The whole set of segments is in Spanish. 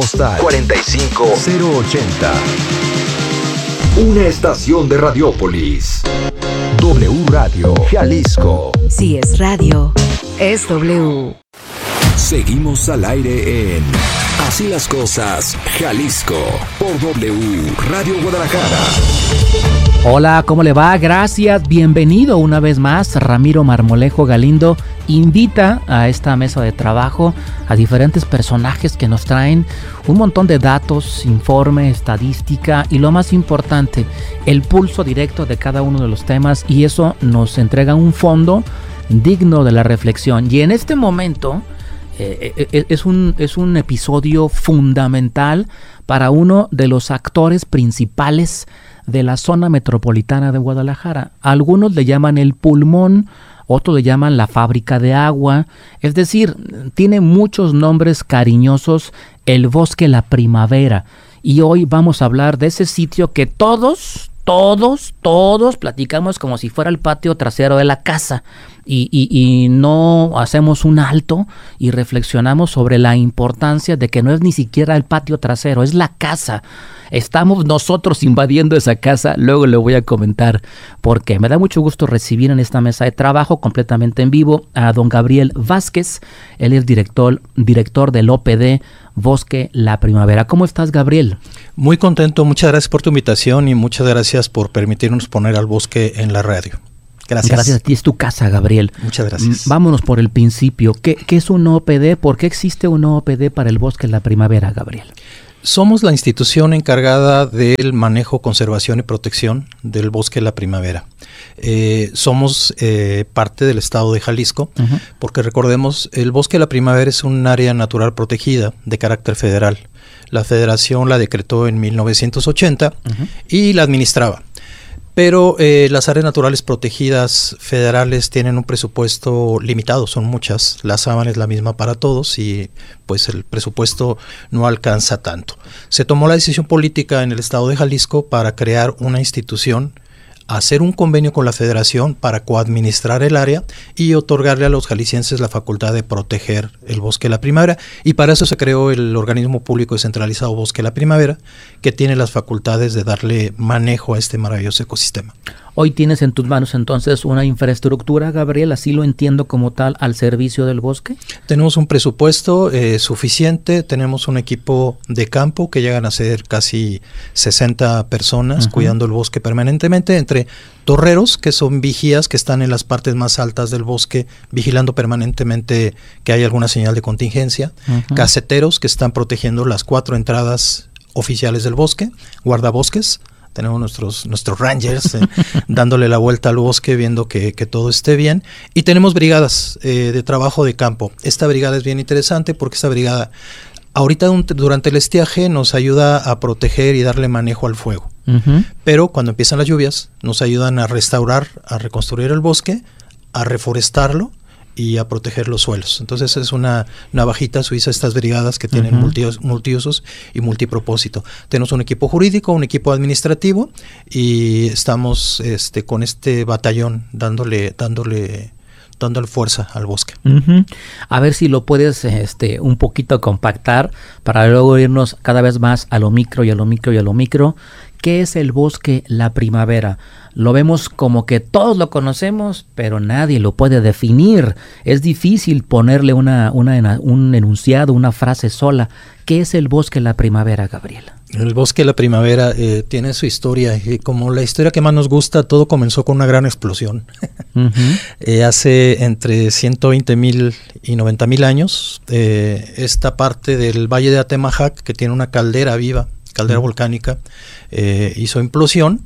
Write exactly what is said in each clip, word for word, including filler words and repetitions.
Postal cuarenta y cinco cero ochenta. Una estación de Radiópolis. W Radio Jalisco. Si es radio, es W. Seguimos al aire en Así las Cosas, Jalisco, por W Radio Guadalajara. Hola, ¿cómo le va? Gracias, bienvenido una vez más. Ramiro Marmolejo Galindo invita a esta mesa de trabajo a diferentes personajes que nos traen un montón de datos, informe, estadística y lo más importante, el pulso directo de cada uno de los temas, y eso nos entrega un fondo digno de la reflexión. Y en este momento eh, eh, es un, es un episodio fundamental para uno de los actores principales de la zona metropolitana de Guadalajara. Algunos le llaman el pulmón, otros le llaman la fábrica de agua, es decir, tiene muchos nombres cariñosos, el Bosque La Primavera. Y hoy vamos a hablar de ese sitio que todos, todos, todos platicamos como si fuera el patio trasero de la casa. Y, y, y no hacemos un alto y reflexionamos sobre la importancia de que no es ni siquiera el patio trasero, es la casa. Estamos nosotros invadiendo esa casa, luego le voy a comentar por qué. Me da mucho gusto recibir en esta mesa de trabajo completamente en vivo a don Gabriel Vázquez. Él es director, director del O P D Bosque La Primavera. ¿Cómo estás, Gabriel? Muy contento, muchas gracias por tu invitación y muchas gracias por permitirnos poner al bosque en la radio. Gracias. Gracias a ti, es tu casa, Gabriel. Muchas gracias. Vámonos por el principio. ¿Qué, qué es un O P D? ¿Por qué existe un O P D para el Bosque La Primavera, Gabriel? Somos la institución encargada del manejo, conservación y protección del Bosque La Primavera. Eh, somos eh, parte del estado de Jalisco, uh-huh. porque recordemos, el Bosque La Primavera es un área natural protegida de carácter federal. La federación la decretó en mil novecientos ochenta uh-huh. y la administraba. Pero eh, las áreas naturales protegidas federales tienen un presupuesto limitado, son muchas, la sábana es la misma para todos y pues el presupuesto no alcanza tanto. Se tomó la decisión política en el estado de Jalisco para crear una institución, hacer un convenio con la federación para coadministrar el área y otorgarle a los jaliscienses la facultad de proteger el Bosque La Primavera, y para eso se creó el organismo público descentralizado Bosque La Primavera, que tiene las facultades de darle manejo a este maravilloso ecosistema. Hoy tienes en tus manos entonces una infraestructura, Gabriel, así lo entiendo como tal, al servicio del bosque. Tenemos un presupuesto eh, suficiente, tenemos un equipo de campo que llegan a ser casi sesenta personas uh-huh. cuidando el bosque permanentemente, entre torreros, que son vigías que están en las partes más altas del bosque, vigilando permanentemente que hay alguna señal de contingencia, uh-huh. caseteros que están protegiendo las cuatro entradas oficiales del bosque, guardabosques. Tenemos nuestros nuestros rangers eh, dándole la vuelta al bosque, viendo que, que todo esté bien. Y tenemos brigadas eh, de trabajo de campo. Esta brigada es bien interesante porque esta brigada, ahorita durante el estiaje, nos ayuda a proteger y darle manejo al fuego. Uh-huh. Pero cuando empiezan las lluvias, nos ayudan a restaurar, a reconstruir el bosque, a reforestarlo y a proteger los suelos. Entonces es una navajita suiza estas brigadas que tienen uh-huh. multi, multiusos y multipropósito. Tenemos un equipo jurídico, un equipo administrativo y estamos este, con este batallón dándole, dándole, dándole fuerza al bosque. Uh-huh. A ver si lo puedes este, un poquito compactar para luego irnos cada vez más a lo micro y a lo micro y a lo micro. ¿Qué es el Bosque La Primavera? Lo vemos como que todos lo conocemos, pero nadie lo puede definir. Es difícil ponerle una, una, un enunciado, una frase sola. ¿Qué es el Bosque La Primavera, Gabriela? El Bosque La Primavera eh, tiene su historia, y como la historia que más nos gusta, todo comenzó con una gran explosión. Uh-huh. eh, hace entre ciento veinte mil y noventa mil años, eh, esta parte del Valle de Atemajac, que tiene una caldera viva, caldera uh-huh. volcánica, eh, hizo implosión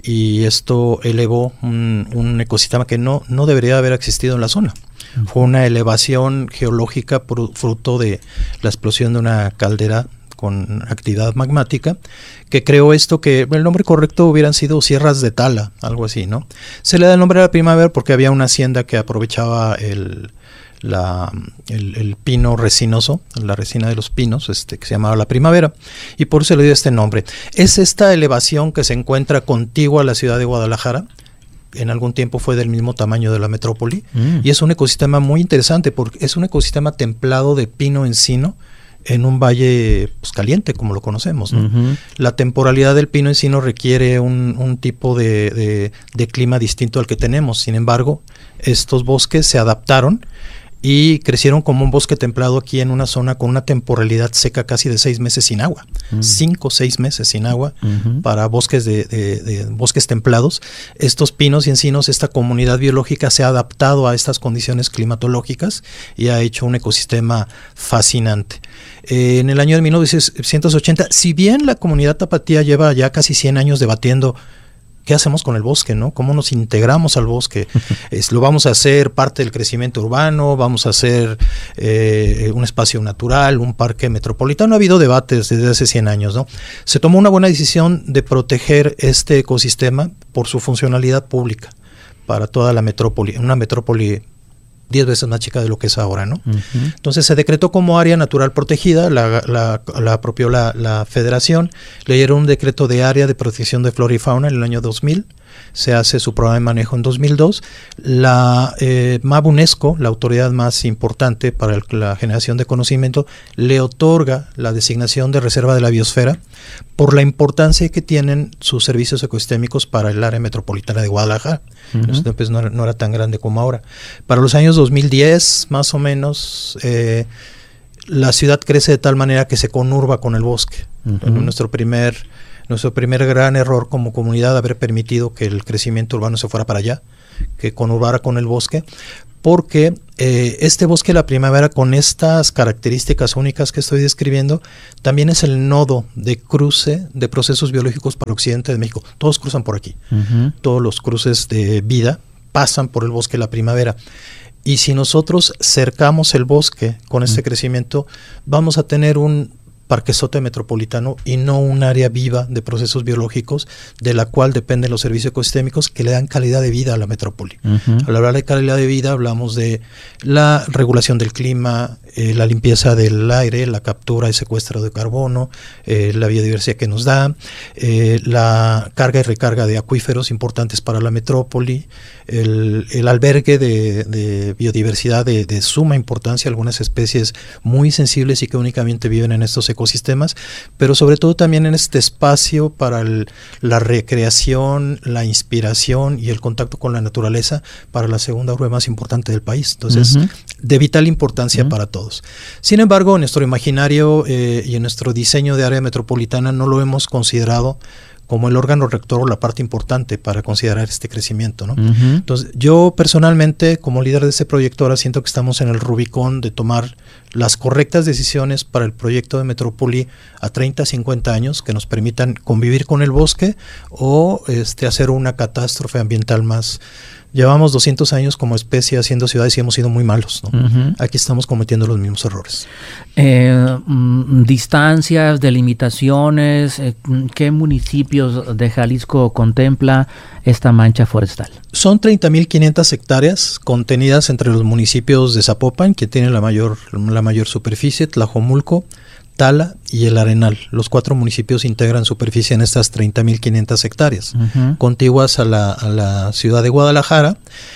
y esto elevó un, un ecosistema que no, no debería haber existido en la zona. Uh-huh. Fue una elevación geológica por, fruto de la explosión de una caldera con actividad magmática, que creó esto que el nombre correcto hubieran sido sierras de tala, algo así, ¿no? Se le da el nombre a la primavera porque había una hacienda que aprovechaba el, la, el, el pino resinoso, la resina de los pinos, este, que se llamaba La Primavera, y por eso se le dio este nombre. Es esta elevación que se encuentra contigua a la ciudad de Guadalajara. En algún tiempo fue del mismo tamaño de la metrópoli, mm. y es un ecosistema muy interesante porque es un ecosistema templado de pino-encino, en un valle pues, caliente, como lo conocemos, ¿no? Uh-huh. La temporalidad del pino encino requiere un, un tipo de, de, de clima distinto al que tenemos. Sin embargo, estos bosques se adaptaron y crecieron como un bosque templado aquí en una zona con una temporalidad seca casi de seis meses sin agua, uh-huh. cinco o seis meses sin agua uh-huh. para bosques de, de, de bosques templados. Estos pinos y encinos, esta comunidad biológica se ha adaptado a estas condiciones climatológicas y ha hecho un ecosistema fascinante. Eh, en el año de mil novecientos ochenta, si bien la comunidad tapatía lleva ya casi cien años debatiendo ¿qué hacemos con el bosque, no? ¿Cómo nos integramos al bosque? Es, ¿Lo vamos a hacer parte del crecimiento urbano? ¿Vamos a hacer eh, un espacio natural, un parque metropolitano? Ha habido debates desde hace cien años, ¿no? Se tomó una buena decisión de proteger este ecosistema por su funcionalidad pública para toda la metrópoli, una metrópoli diez veces más chica de lo que es ahora, ¿no? Uh-huh. Entonces se decretó como área natural protegida, la, la, la apropió la, la federación, le dieron un decreto de área de protección de flora y fauna en el año dos mil, se hace su programa de manejo en dos mil dos, la eh, MAB-UNESCO, la autoridad más importante para el, la generación de conocimiento, le otorga la designación de reserva de la biosfera por la importancia que tienen sus servicios ecosistémicos para el área metropolitana de Guadalajara. Uh-huh. Entonces, pues, no, era, no era tan grande como ahora. Para los años dos mil diez, más o menos, eh, la ciudad crece de tal manera que se conurba con el bosque. Uh-huh. Nuestro primer... Nuestro primer gran error como comunidad, haber permitido que el crecimiento urbano se fuera para allá, que conurbara con el bosque, porque eh, este bosque de la primavera, con estas características únicas que estoy describiendo, también es el nodo de cruce de procesos biológicos para el occidente de México. Todos cruzan por aquí. Uh-huh. Todos los cruces de vida pasan por el bosque de la primavera. Y si nosotros cercamos el bosque con este uh-huh. crecimiento, vamos a tener un parquezote metropolitano y no un área viva de procesos biológicos de la cual dependen los servicios ecosistémicos que le dan calidad de vida a la metrópoli. Uh-huh. Al hablar de calidad de vida hablamos de la regulación del clima, eh, la limpieza del aire, la captura y secuestro de carbono, eh, la biodiversidad que nos da, eh, la carga y recarga de acuíferos importantes para la metrópoli, el, el albergue de, de biodiversidad de, de suma importancia, algunas especies muy sensibles y que únicamente viven en estos ecosistemas, pero sobre todo también en este espacio para el, la recreación, la inspiración y el contacto con la naturaleza para la segunda urbe más importante del país. Entonces, uh-huh. de vital importancia uh-huh. para todos. Sin embargo, en nuestro imaginario eh, y en nuestro diseño de área metropolitana no lo hemos considerado como el órgano rector o la parte importante para considerar este crecimiento, ¿no? Uh-huh. Entonces, yo personalmente, como líder de este proyecto, ahora siento que estamos en el Rubicón de tomar las correctas decisiones para el proyecto de metrópoli a treinta, cincuenta años que nos permitan convivir con el bosque o este, hacer una catástrofe ambiental más. Llevamos doscientos años como especie haciendo ciudades y hemos sido muy malos, ¿no? Uh-huh. Aquí estamos cometiendo los mismos errores. Eh, mm, distancias, delimitaciones, eh, ¿qué municipios de Jalisco contempla esta mancha forestal? Son treinta mil quinientas hectáreas contenidas entre los municipios de Zapopan, que tienen la mayor, la mayor superficie, Tlajomulco, Tala y El Arenal. Los cuatro municipios integran superficie en estas treinta mil quinientas hectáreas, uh-huh. contiguas a la, a la ciudad de Guadalajara,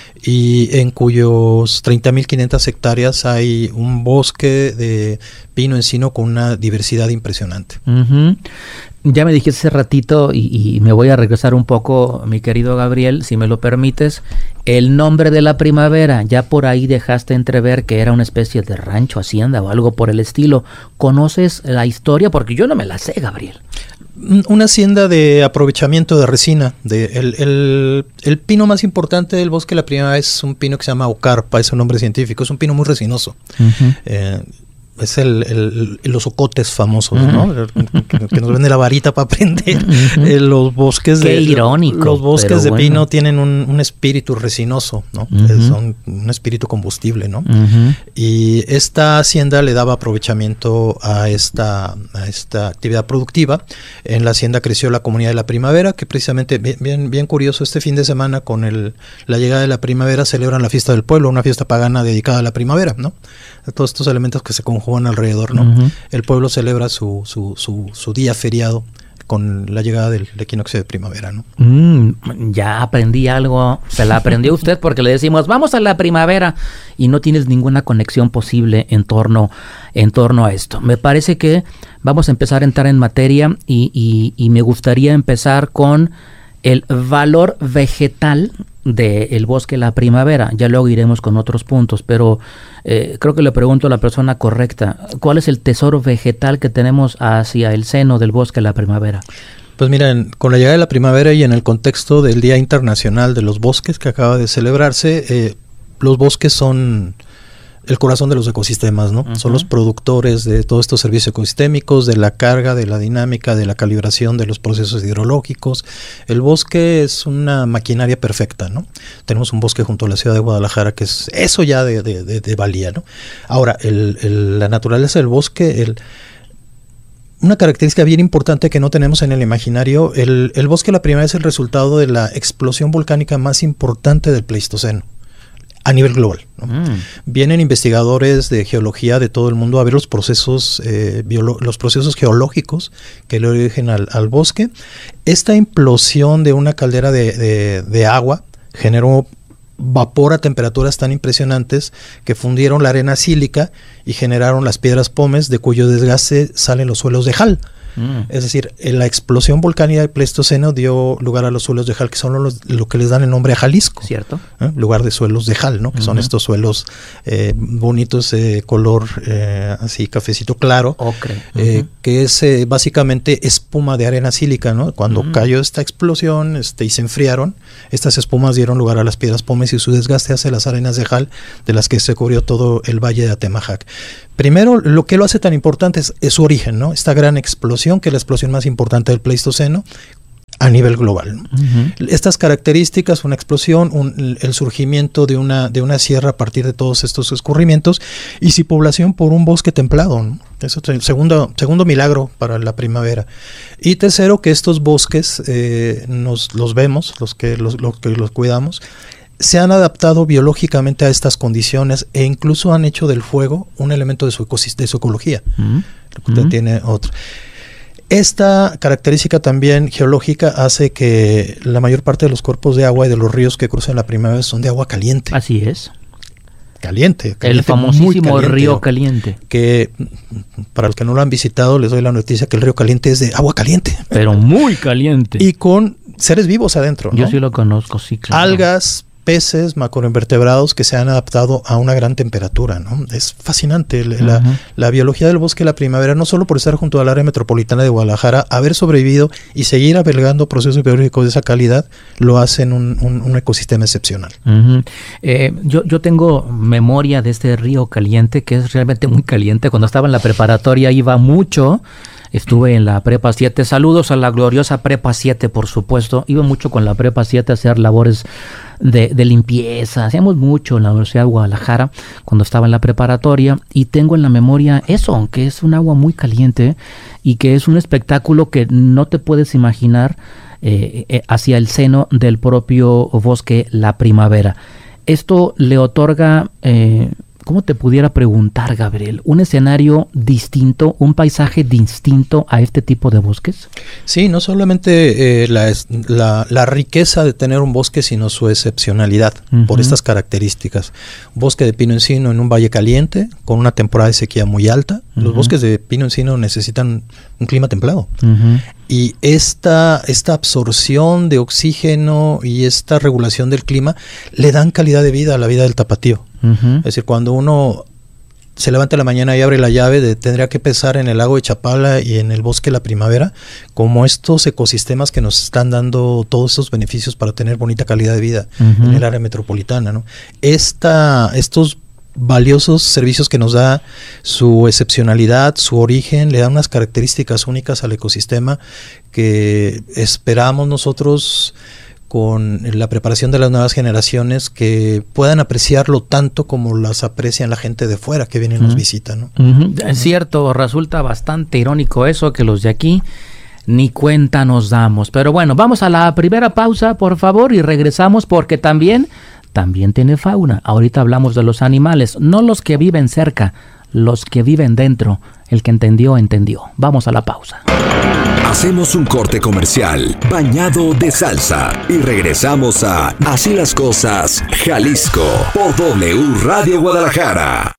y en cuyos treinta mil quinientas hectáreas hay un bosque de pino encino con una diversidad impresionante. Uh-huh. Ya me dijiste hace ratito y, y me voy a regresar un poco, mi querido Gabriel, si me lo permites, el nombre de la primavera, ya por ahí dejaste entrever que era una especie de rancho, hacienda o algo por el estilo. ¿Conoces la historia? Porque yo no me la sé, Gabriel. Una hacienda de aprovechamiento de resina. De el, el, el pino más importante del bosque de la primavera es un pino que se llama Ocarpa, es un nombre científico, es un pino muy resinoso. Uh-huh. Eh, es el, el, el, los ocotes famosos, uh-huh. ¿no? Que, que nos vende la varita para aprender. Uh-huh. eh, los bosques Qué de irónico, los bosques de bueno. pino tienen un, un espíritu resinoso, ¿no? Uh-huh. Es un, un espíritu combustible, ¿no? Uh-huh. Y esta hacienda le daba aprovechamiento a esta, a esta actividad productiva. En la hacienda creció la comunidad de la primavera, que precisamente, bien, bien, bien curioso, este fin de semana con el, la llegada de la primavera celebran la fiesta del pueblo, una fiesta pagana dedicada a la primavera, ¿no? Todos estos elementos que se conjugan alrededor, ¿no? Uh-huh. El pueblo celebra su, su, su, su día feriado con la llegada del equinoccio de primavera, ¿no? Mm, ya aprendí algo, se la aprendió usted porque le decimos, vamos a la primavera y no tienes ninguna conexión posible en torno, en torno a esto. Me parece que vamos a empezar a entrar en materia y, y, y me gustaría empezar con el valor vegetal del bosque la primavera. Ya luego iremos con otros puntos, pero eh, creo que le pregunto a la persona correcta, ¿cuál es el tesoro vegetal que tenemos hacia el seno del bosque la primavera? Pues miren, con la llegada de la primavera y en el contexto del Día Internacional de los Bosques que acaba de celebrarse, eh, los bosques son el corazón de los ecosistemas, ¿no? Uh-huh. Son los productores de todos estos servicios ecosistémicos, de la carga, de la dinámica, de la calibración de los procesos hidrológicos. El bosque es una maquinaria perfecta, ¿no? Tenemos un bosque junto a la ciudad de Guadalajara que es eso ya de, de, de, de valía, ¿no? Ahora, el, el, la naturaleza del bosque, el, una característica bien importante que no tenemos en el imaginario, el, el bosque la primavera es el resultado de la explosión volcánica más importante del Pleistoceno a nivel global, ¿no? Mm. Vienen investigadores de geología de todo el mundo a ver los procesos eh, biolo- los procesos geológicos que le origen al, al bosque. Esta implosión de una caldera de, de, de agua generó vapor a temperaturas tan impresionantes que fundieron la arena sílica y generaron las piedras pómez, de cuyo desgaste salen los suelos de Hall. Mm. Es decir, la explosión volcánica del Pleistoceno dio lugar a los suelos de Hall, que son los, lo que les dan el nombre a Jalisco. Cierto. ¿Eh? Lugar de suelos de Hall, ¿no? Que uh-huh. son estos suelos eh, bonitos, eh, color eh, así cafecito claro, ocre, uh-huh. eh, que es eh, básicamente espuma de arena sílica, ¿no? Cuando uh-huh. cayó esta explosión este, y se enfriaron, estas espumas dieron lugar a las piedras pómez y su desgaste hace las arenas de Hall, de las que se cubrió todo el valle de Atemajac. Primero, lo que lo hace tan importante es, es su origen, ¿no? Esta gran explosión, que es la explosión más importante del Pleistoceno a nivel global, ¿no? Uh-huh. Estas características, una explosión, un, el surgimiento de una, de una sierra a partir de todos estos escurrimientos y su población por un bosque templado, ¿no? Eso es el segundo, segundo milagro para la primavera. Y tercero, que estos bosques eh, nos los vemos, los que los, los que los cuidamos, se han adaptado biológicamente a estas condiciones e incluso han hecho del fuego un elemento de su, ecosist- de su ecología. Uh-huh. Usted tiene otro. Esta característica también geológica hace que la mayor parte de los cuerpos de agua y de los ríos que cruzan la primavera son de agua caliente. Así es. Caliente, caliente, el famosísimo caliente, río Caliente. Que para los que no lo han visitado les doy la noticia que el río Caliente es de agua caliente. Pero muy caliente. Y con seres vivos adentro, ¿no? Yo sí lo conozco, sí, claro. Algas, peces, macroinvertebrados que se han adaptado a una gran temperatura, ¿no? Es fascinante la, uh-huh. la biología del bosque de la primavera, no solo por estar junto al área metropolitana de Guadalajara, haber sobrevivido y seguir albergando procesos biológicos de esa calidad, lo hacen un, un, un ecosistema excepcional. Uh-huh. Eh, yo, yo tengo memoria de este río Caliente, que es realmente muy caliente. Cuando estaba en la preparatoria iba mucho. Estuve en la Prepa siete. Saludos a la gloriosa Prepa siete, por supuesto. Iba mucho con la Prepa siete a hacer labores de, de limpieza. Hacíamos mucho en la Universidad de Guadalajara cuando estaba en la preparatoria. Y tengo en la memoria eso, que es un agua muy caliente y que es un espectáculo que no te puedes imaginar eh, eh, hacia el seno del propio bosque la primavera. Esto le otorga... Eh, ¿Cómo te pudiera preguntar, Gabriel? ¿Un escenario distinto, un paisaje distinto a este tipo de bosques? Sí, no solamente eh, la, la, la riqueza de tener un bosque, sino su excepcionalidad uh-huh. por estas características. Un bosque de pino encino en un valle caliente, con una temporada de sequía muy alta. Uh-huh. Los bosques de pino encino necesitan un clima templado. Uh-huh. Y esta, esta absorción de oxígeno y esta regulación del clima le dan calidad de vida a la vida del tapatío. Uh-huh. Es decir, cuando uno se levanta en la mañana y abre la llave, de, tendría que pensar en el lago de Chapala y en el bosque de la primavera como estos ecosistemas que nos están dando todos estos beneficios para tener bonita calidad de vida uh-huh. en el área metropolitana, ¿no? Esta, estos valiosos servicios que nos da su excepcionalidad, su origen, le dan unas características únicas al ecosistema que esperamos nosotros con la preparación de las nuevas generaciones que puedan apreciarlo tanto como las aprecian la gente de fuera que viene y nos uh-huh. visita, ¿no? Uh-huh. Es cierto, resulta bastante irónico eso, que los de aquí ni cuenta nos damos. Pero bueno, vamos a la primera pausa, por favor, y regresamos porque también, también tiene fauna. Ahorita hablamos de los animales, no los que viven cerca, los que viven dentro. El que entendió, entendió. Vamos a la pausa. Hacemos un corte comercial bañado de salsa y regresamos a Así las Cosas, Jalisco, por W Radio Guadalajara.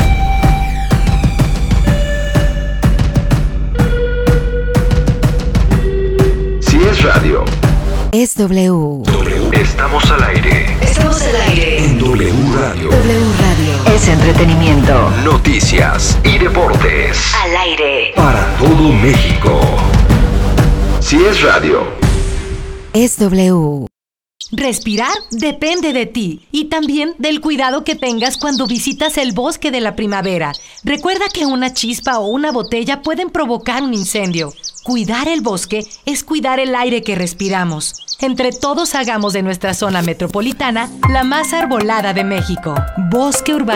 Si es radio, es W. W. Estamos al aire. Estamos al aire. En W Radio. W Radio. Es entretenimiento. Noticias y deportes. Al aire. Para todo México. Si es radio, es W. Respirar depende de ti y también del cuidado que tengas cuando visitas el bosque de la primavera. Recuerda que una chispa o una botella pueden provocar un incendio. Cuidar el bosque es cuidar el aire que respiramos. Entre todos hagamos de nuestra zona metropolitana la más arbolada de México. Bosque Urbano.